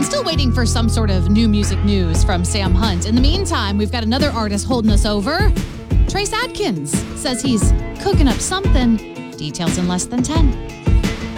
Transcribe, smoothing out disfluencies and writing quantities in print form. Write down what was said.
and still waiting for some sort of new music news from Sam Hunt. In the meantime, we've got another artist holding us over. Trace Adkins says he's cooking up something. Details in less than 10.